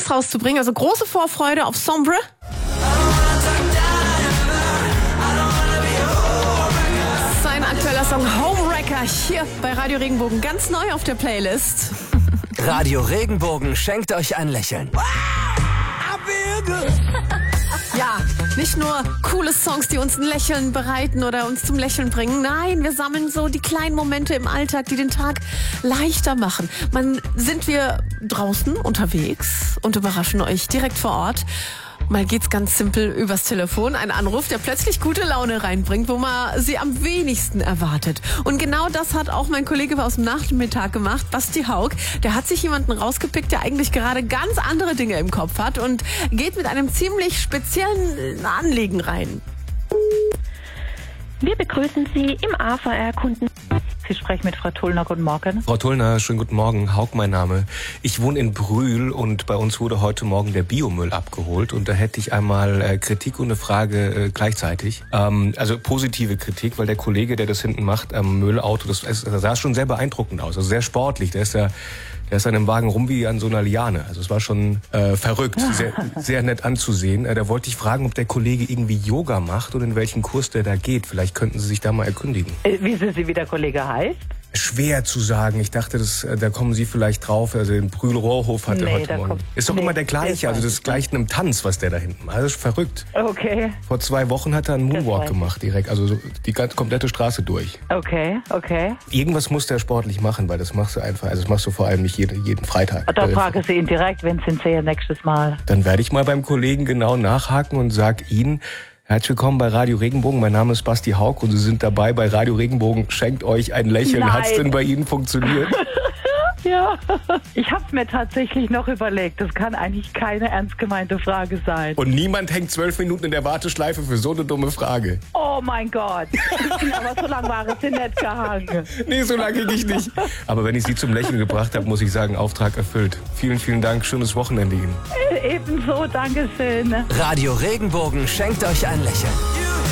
Songs rauszubringen. Also große Vorfreude auf Sombre. Sein aktueller Song Homewrecker hier bei Radio Regenbogen. Ganz neu auf der Playlist. Radio Regenbogen schenkt euch ein Lächeln. Ja, nicht nur coole Songs, die uns ein Lächeln bereiten oder uns zum Lächeln bringen. Nein, wir sammeln so die kleinen Momente im Alltag, die den Tag leichter machen. Sind wir draußen unterwegs und überraschen euch direkt vor Ort. Mal geht's ganz simpel übers Telefon. Ein Anruf, der plötzlich gute Laune reinbringt, wo man sie am wenigsten erwartet. Und genau das hat auch mein Kollege aus dem Nachmittag gemacht, Basti Haug. Der hat sich jemanden rausgepickt, der eigentlich gerade ganz andere Dinge im Kopf hat und geht mit einem ziemlich speziellen Anliegen rein. Wir begrüßen Sie im AVR-Kunden. Sie sprechen mit Frau Tullner. Guten Morgen. Frau Tullner, schönen guten Morgen. Haug mein Name. Ich wohne in Brühl und bei uns wurde heute Morgen der Biomüll abgeholt. Und da hätte ich einmal Kritik und eine Frage gleichzeitig. Also positive Kritik, weil der Kollege, der das hinten macht am Müllauto, das sah schon sehr beeindruckend aus. Also sehr sportlich. Der ist an einem Wagen rum wie an so einer Liane. Also es war schon verrückt, sehr nett anzusehen. Da wollte ich fragen, ob der Kollege irgendwie Yoga macht und in welchen Kurs der da geht. Vielleicht könnten Sie sich da mal erkundigen. Wissen Sie, wie der Kollege heißt? Schwer zu sagen. Ich dachte, da kommen Sie vielleicht drauf. Also den Brühl-Rohrhof hat er heute Morgen. Ist doch immer der gleiche. Also das gleicht einem Tanz, was der da hinten macht. Das ist verrückt. Okay. Vor 2 Wochen hat er einen Moonwalk gemacht direkt. Also so die komplette Straße durch. Okay. Irgendwas muss der sportlich machen, weil das machst du einfach. Also das machst du vor allem nicht jeden Freitag. Da fragen Sie ihn direkt, wenn Sie ihn sehen nächstes Mal. Dann werde ich mal beim Kollegen genau nachhaken und sag Ihnen: Herzlich willkommen bei Radio Regenbogen. Mein Name ist Basti Haug und Sie sind dabei bei Radio Regenbogen. Schenkt euch ein Lächeln. Nein. Hat's denn bei Ihnen funktioniert? Ja, ich habe es mir tatsächlich noch überlegt. Das kann eigentlich keine ernst gemeinte Frage sein. Und niemand hängt 12 Minuten in der Warteschleife für so eine dumme Frage. Oh mein Gott. Aber so lange war es nicht gehangen. Nee, so lange ging ich nicht. Aber wenn ich Sie zum Lächeln gebracht habe, muss ich sagen, Auftrag erfüllt. Vielen, vielen Dank. Schönes Wochenende Ihnen. Ebenso, Dankeschön. Radio Regenbogen schenkt euch ein Lächeln.